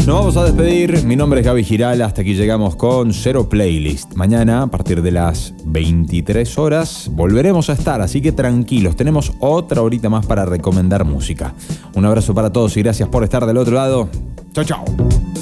Nos vamos a despedir. Mi nombre es Gaby Giral. Hasta aquí llegamos con Cero Playlist. Mañana, a partir de las 23 horas, volveremos a estar. Así que tranquilos, tenemos otra horita más para recomendar música. Un abrazo para todos y gracias por estar del otro lado. Chau, chau.